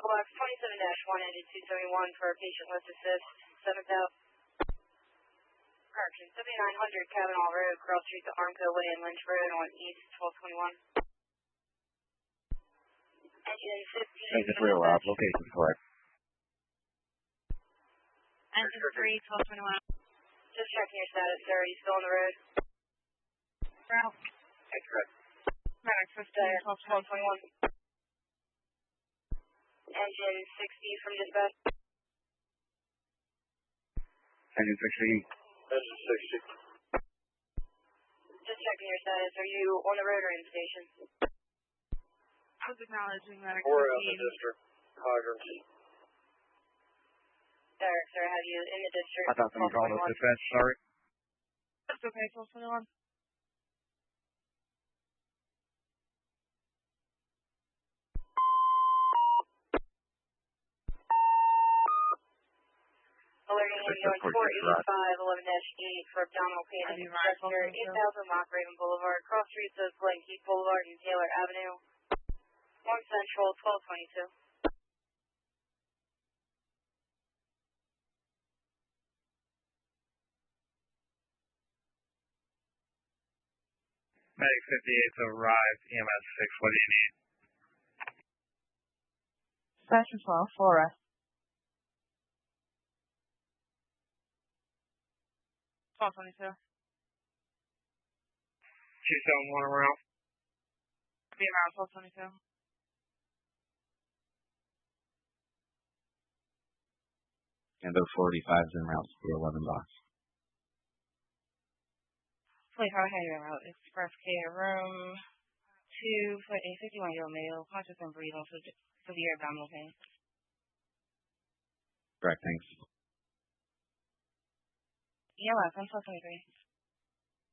Box 27-1 ended 271 for patient list assist, 7th out. Correction, 7900 Kavanaugh Road, Cross Street to Armco Way and Lynch Road on East 1221. Engine 15. Engine 3 arrived, location correct. Engine 3, 1221. Just checking your status, sir. Are you still on the road? Route. That's correct. Medic 15, 1221. Engine 60 from dispatch. Engine 60. Engine 60. Just checking your status. Are you on the road or in the station? I was acknowledging Medic 15. We're out in the district. Hydrants. Derek, sir, have you in the district? I thought someone called us dispatch, sorry. That's okay, 1221. Alerting ambulance 485 11-8 for abdominal pain and chester, 8000 Mock Raven Boulevard, Cross Streets of Blankeith Boulevard and Taylor Avenue. 1 Central, 1222. Medic 58's arrived, EMS 6, what do you need? Session 12, full arrest. 1222. 271 around. Be around 1222. And those 45s en route to the 11 box. 25 Henry Route, Express Care Room 2 for a 51-year-old male, conscious and breathing, severe abdominal pain. Correct, thanks. EMS, I'm 1223.